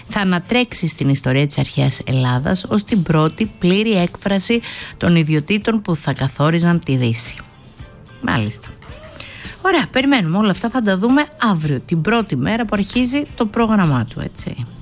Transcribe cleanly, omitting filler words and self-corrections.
θα ανατρέξει στην ιστορία της αρχαίας Ελλάδας ως την πρώτη πλήρη έκφραση των ιδιωτήτων που θα καθόριζαν τη Δύση. Μάλιστα. Ωραία, περιμένουμε όλα αυτά, θα τα δούμε αύριο, την πρώτη μέρα που αρχίζει το πρόγραμμά του, έτσι.